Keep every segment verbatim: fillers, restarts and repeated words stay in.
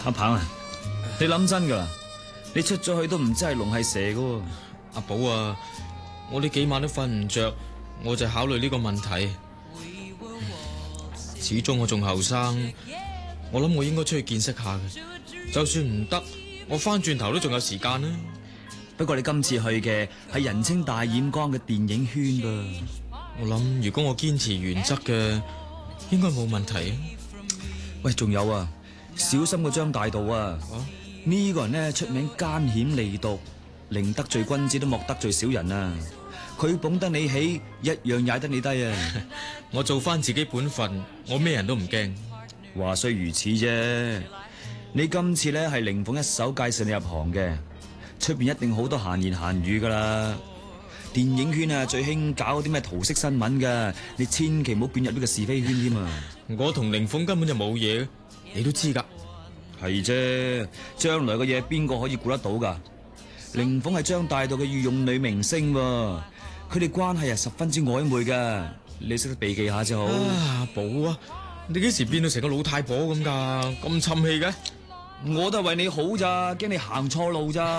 阿鵬啊，你諗真噶啦？你出咗去都唔知係龍係蛇噶。 阿寶啊，我呢幾晚都瞓唔着，我就考慮呢個問題。始終我仲後生，我諗我應該出去見識下嘅。就算唔得，我翻轉頭都仲有時間啦。 不過你今次去嘅係人稱大染缸嘅電影圈噃。 我諗如果我堅持原則嘅，應該冇問題啊。 喂，仲有啊，小心個張大道啊！呢、啊、個人呢，出名奸險利毒，寧得罪君子都莫得罪小人啊！佢捧得你起，一樣踩得你低啊！ 我做翻自己本分，我咩人都唔驚。 話雖如此啫，你今次呢係凌鳳一手介紹你入行嘅，出邊一定好多閒言閒語噶啦。電影圈啊最興搞啲咩桃色新聞噶，你千祈唔好捲入呢個是非圈添啊！ 我同凌鳳根本就冇嘢，你都知噶。 係啫，將來嘅嘢邊個可以估得到噶？凌鳳係張大道嘅御用女明星，佢哋關係係十分之曖昧噶，你識得避忌下就好。 啊，寶啊，你幾時變到成個老太婆咁噶？咁沉氣嘅？ 我都係為你好咋，驚你行錯路咋。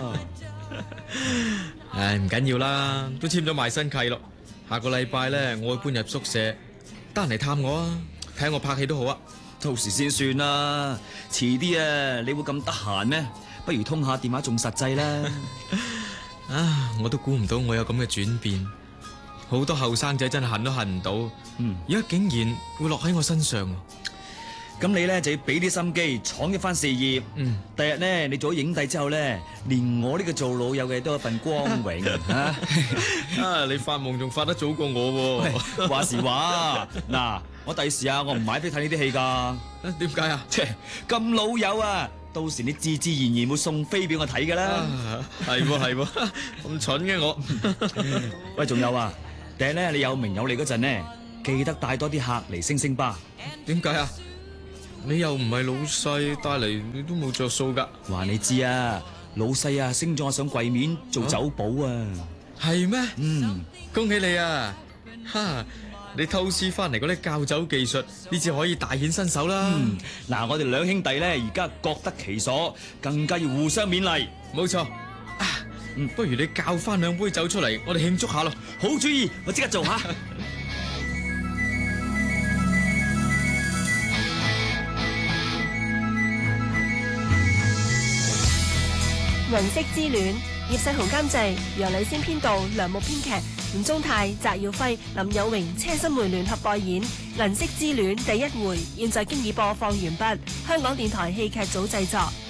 唉，唔緊要啦，都簽咗賣身契咯。下個禮拜咧，我會搬入宿舍，得閒嚟探我啊，睇下我拍戲都好啊。 到時先算啦，遲啲啊，你會咁得閒咩？不如通下電話仲實際啦。 啊，我都估唔到我有咁嘅轉變，好多後生仔真係恨都恨唔到， 嗯， 而家竟然會落喺我身上。 咁你咧就要俾啲心機，闖一番事業。 嗯，第日咧你做咗影帝之後咧，連我呢個做老友嘅都有份光榮啊！ 啊，你發夢仲發得早過我喎。 話時話，嗱，我第時啊，我唔買飛睇呢啲戲噶。 點解啊？ 切，咁老友啊，到時你自自然然會送飛俾我睇噶啦。 係喎係喎，咁蠢嘅我。 喂，仲有啊，第日咧你有名有利嗰陣呢，記得帶多啲客嚟星星吧。 點解啊？你又唔係老細，帶嚟你都冇着數噶。 話你知啊，老細啊升咗我上櫃面做酒保啊。 係咩？ 嗯， 恭喜你啊！哈，你偷師翻嚟嗰啲教酒技術，呢次可以大顯身手啦。 嗯，嗱，我哋兩兄弟咧而家各得其所，更加要互相勉勵。 冇錯。啊，嗯，不如你教翻兩杯酒出嚟，我哋慶祝下咯。 好主意，我即刻做下。 銀色之戀，葉世雄監製，楊麗仙編導，梁木編劇，吳宗泰、翟耀輝、林有榮、車心梅聯合代演《銀色之戀》第一回，現在經已播放完畢。香港電台戲劇組製作。